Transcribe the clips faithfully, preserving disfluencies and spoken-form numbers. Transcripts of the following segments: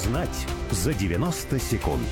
Узнать за девяносто секунд.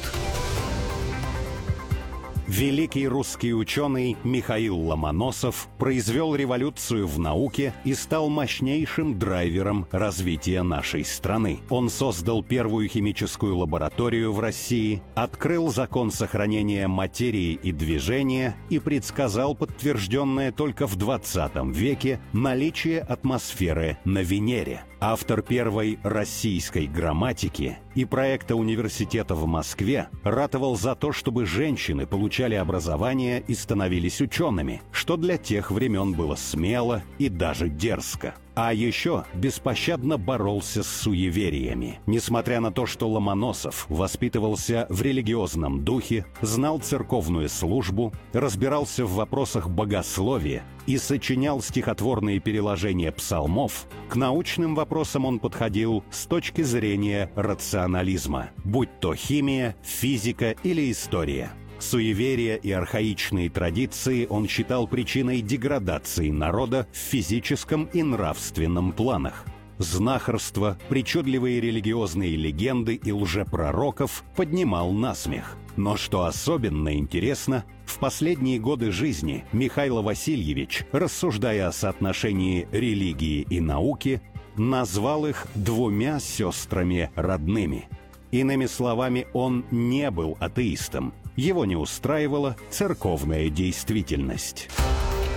Великий русский ученый Михаил Ломоносов произвел революцию в науке и стал мощнейшим драйвером развития нашей страны. Он создал первую химическую лабораторию в России, открыл закон сохранения материи и движения и предсказал подтвержденное только в двадцатом веке наличие атмосферы на Венере. Автор первой российской грамматики и проекта университета в Москве ратовал за то, чтобы женщины получали образование и становились учеными, что для тех времен было смело и даже дерзко. А еще беспощадно боролся с суевериями. Несмотря на то, что Ломоносов воспитывался в религиозном духе, знал церковную службу, разбирался в вопросах богословия и сочинял стихотворные переложения псалмов, к научным вопросам он подходил с точки зрения рационализма, будь то химия, физика или история. Суеверия и архаичные традиции он считал причиной деградации народа в физическом и нравственном планах. Знахарство, причудливые религиозные легенды и лжепророков поднимал на смех. Но что особенно интересно, в последние годы жизни Михаил Васильевич, рассуждая о соотношении религии и науки, назвал их двумя сестрами родными. Иными словами, он не был атеистом. Его не устраивала церковная действительность.